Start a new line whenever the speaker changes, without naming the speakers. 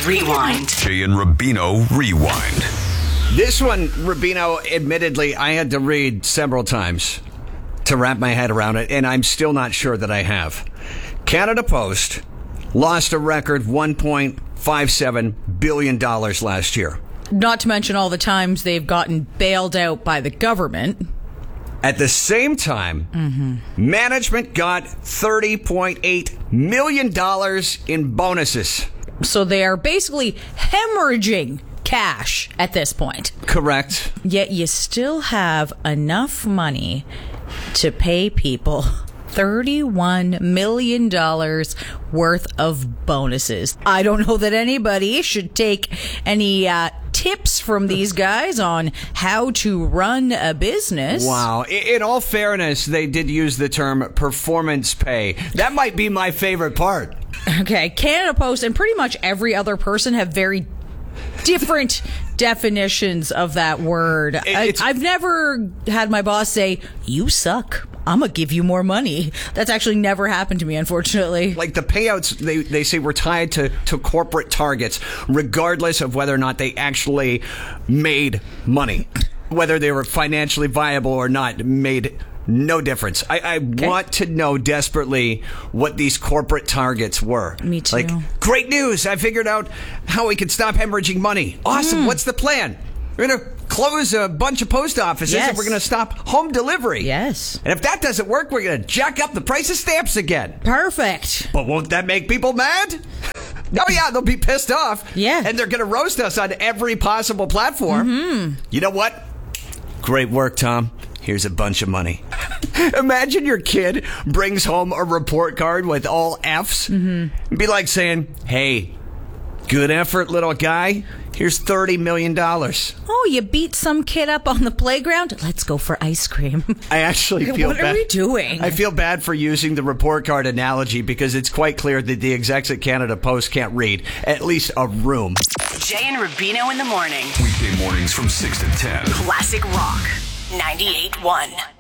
Rewind.
Jay and Rubino Rewind.
This one, Rubino, admittedly, I had to read several times to wrap my head around it, and I'm still not sure that I have. Canada Post lost a record $1.57 billion last year.
Not to mention all the times they've gotten bailed out by the government.
At the same time, management got $30.8 million in bonuses.
So they are basically hemorrhaging cash at this point.
Correct.
Yet you still have enough money to pay people $31 million worth of bonuses. I don't know that anybody should take any tips from these guys on how to run a business.
Wow. In all fairness, they did use the term performance pay. That might be my favorite part.
Okay, Canada Post and pretty much every other person have very different definitions of that word. I've never had my boss say, "You suck. I'm going to give you more money." That's actually never happened to me, unfortunately.
Like the payouts, they say were tied to corporate targets, regardless of whether or not they actually made money. Whether they were financially viable or not made no difference. I want to know desperately what these corporate targets were.
Me too.
Like, great news. I figured out how we could stop hemorrhaging money. Awesome. What's the plan? We're going to close a bunch of post offices and we're going to stop home delivery.
Yes.
And if that doesn't work, we're going to jack up the price of stamps again.
Perfect.
But won't that make people mad? Oh, yeah, they'll be pissed off.
Yeah.
And they're going to roast us on every possible platform. You know what? Great work, Tom. Here's a bunch of money. Imagine your kid brings home a report card with all F's. It'd be like saying, "Hey, good effort, little guy. Here's $30 million.
Oh, you beat some kid up on the playground? Let's go for ice cream.
I actually feel bad.
What are we doing?
I feel bad for using the report card analogy because it's quite clear that the execs at Canada Post can't read at least a room.
Jay and Rubino in the morning.
Weekday mornings from 6 to 10.
Classic Rock 98.1.